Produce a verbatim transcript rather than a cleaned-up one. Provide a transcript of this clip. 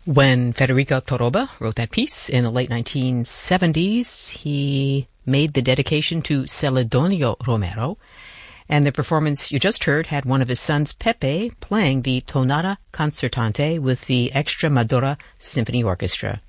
When Federico Toroba wrote that piece in the late nineteen seventies, he made the dedication to Celedonio Romero, and the performance you just heard had one of his sons, Pepe, playing the Tonada Concertante with the Extremadura Symphony Orchestra.